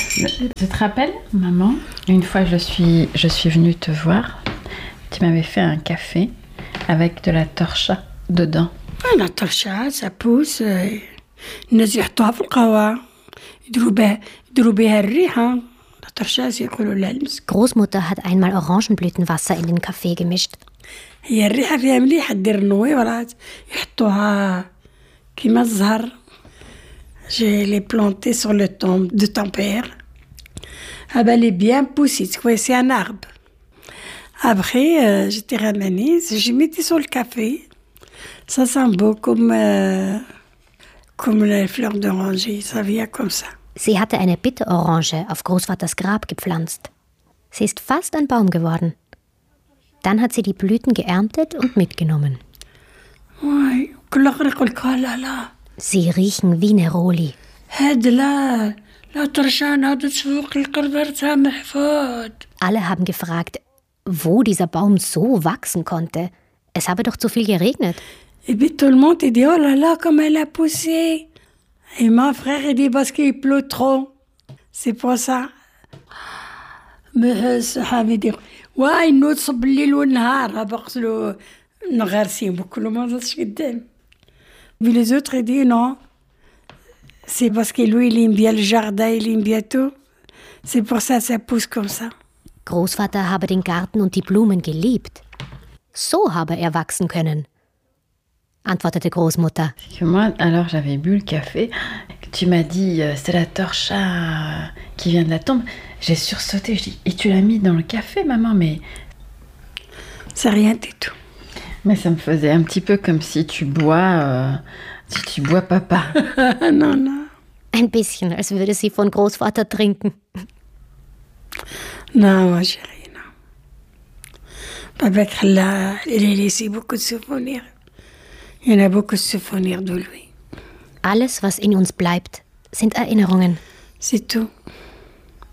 Tu te rappelles, maman, une fois je suis venue te voir, tu m'avais fait un café avec de la torcha dedans. La torcha, ça pousse. الناس يحطوها في القهوة يديروا بها الريحة. La torcha, يقولوا لها المسك. Großmutter hat einmal Orangenblütenwasser in den Kaffee gemischt. هي الريحة فيها مليحة دير النويورات يحطوها كيما الزهر. Je l'ai planté sur le tombe de ton père. Ah ben, elle est bien poussée, tu vois, c'est un arbre. Après, j'étais ramenée, j'ai mis sur le café. Ça sent beau comme les fleurs d'oranger, ça vient comme ça. Sie hatte eine Bitterorange auf Großvaters Grab gepflanzt. Sie ist fast ein Baum geworden. Dann hat sie die Blüten geerntet und mitgenommen. Oui, كل آخر يقول لك لا لا. Sie riechen wie Neroli. هاد لا ترشان هاد تسوق القردرتها محفوظ. Alle haben gefragt, wo dieser Baum so wachsen konnte. Es habe doch zu viel geregnet. Et puis tout le monde dit oh là là comme elle a poussé. Et mon frère il dit parce qu'il pleut trop. C'est pour ça. Mais صحابي يدير واي نوصب الليل والنهار بغسلوا نغرسين وكل ما زادش قدام. Mais les autres ils disent non. C'est parce que lui il aime bien le jardin, il aime bien tout. C'est pour ça ça pousse comme ça. Großvater habe den Garten und die Blumen geliebt. So habe er wachsen können, antwortete Großmutter. Que moi, alors j'avais bu le café, tu m'as dit c'est la torcha qui vient de la tombe. J'ai sursauté, je dis et tu l'as mis dans le café, maman, mais C'est rien du tout. Mais ça me faisait un petit peu comme si tu bois Papa. Non, non. Ein bisschen, als würde sie von Großvater trinken. Non, ma chérie, non. Papa Kralla, il a laissé beaucoup de souvenirs. Il y en a beaucoup de souvenirs de lui. Alles, was in uns bleibt, sind Erinnerungen. C'est tout.